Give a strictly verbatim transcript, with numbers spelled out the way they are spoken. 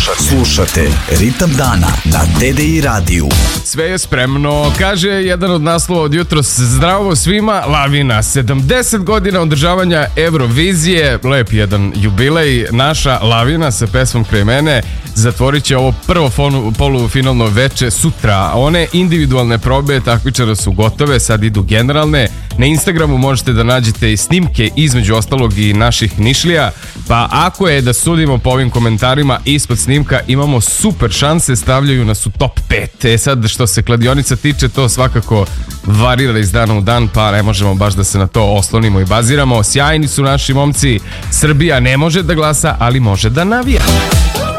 Slušate Ritam dana na T D I radiju. Sve je spremno, kaže jedan od naslova od jutros. Zdravo svima, Lavina. sedamdeset godina održavanja Eurovizije, lep jedan jubilej. Naša Lavina sa pesmom Kraj mene zatvorit će ovo prvo polufinalno veče sutra. One individualne probe takmičara su gotove, sad idu generalne. Na Instagramu možete da nađete i snimke, između ostalog i naših Nišlija. Pa ako je da sudimo po ovim komentarima ispod snimka, imamo super šanse, stavljaju nas u top pet. E sad, što se kladionica tiče, to svakako varira iz dana u dan, pa ne možemo baš da se na to oslonimo i baziramo. Sjajni su naši momci. Srbija ne može da glasa, ali može da navija.